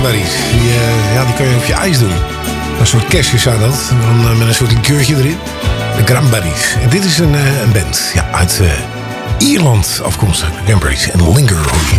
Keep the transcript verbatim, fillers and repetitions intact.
Cranberries. Die, uh, ja, die kan je op je ijs doen. Een soort kerstjes zijn dat. Dan, uh, met een soort likeurtje erin. De Cranberries. En dit is een, uh, een band. Ja, uit uh, Ierland afkomstig. De Cranberries. En Linger hoor je.